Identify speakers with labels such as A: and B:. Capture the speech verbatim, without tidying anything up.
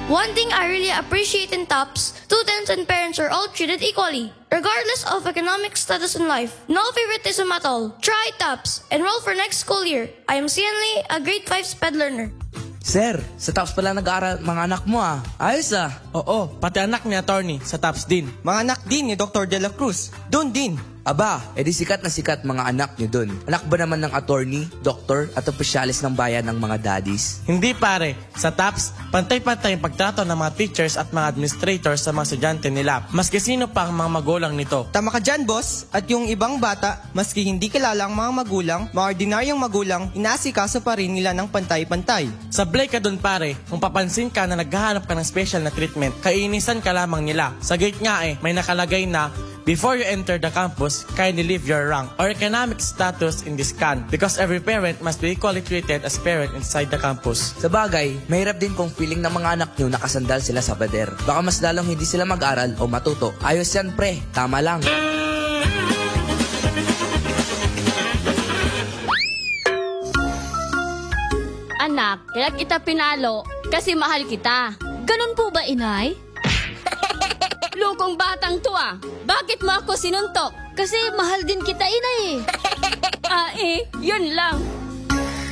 A: One thing I really appreciate in TOPS, students and parents are all treated equally, regardless of economic status in life. No favoritism at all. Try TOPS. Enroll for next school year. I am Sian Lee, a grade five SPED learner.
B: Sir, sa TOPS pala nag-aaral mga anak mo ah. Ayos ah.
C: Oo, pati anak ni attorney sa TOPS din.
D: Mga anak din ni Doctor De La Cruz. Doon din.
B: Aba, edi sikat na sikat mga anak nyo dun. Anak ba naman ng attorney, doktor, at opisyalis ng bayan ng mga daddies?
C: Hindi pare, sa TOPS, pantay-pantay ang pagtrato ng mga teachers at mga administrators sa mga estudyante nila. Maski sino pa ang mga magulang nito.
D: Tama ka dyan, boss. At yung ibang bata, maski hindi kilala ang mga magulang, mga ordinaryong magulang, inaasikaso pa rin nila ng pantay-pantay.
C: Sablay ka dun pare, kung papansin ka na naghahanap ka ng special na treatment, kainisan ka lamang nila. Sa gate nga eh, may nakalagay na, before you enter the campus, kindly leave your rank or economic status in this can because every parent must be equally treated as parent inside the campus.
B: Sa bagay, mahirap din kung feeling ng mga anak nyo nakasandal sila sa pader. Baka mas lalong hindi sila mag-aral o matuto. Ayos yan pre, tama lang.
E: Anak, kaya kita pinalo kasi mahal kita.
F: Ganun po ba, inay?
E: Lukong batang to ah. Bakit mo ako sinuntok?
F: Kasi mahal din kita, inay eh.
E: Ah eh, yun lang.